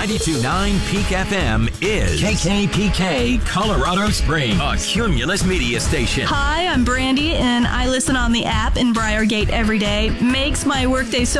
92.9 Peak FM is KKPK Colorado Springs, a Cumulus media station. Hi, I'm Brandy, and I listen on the app in Briargate every day. Makes my workday so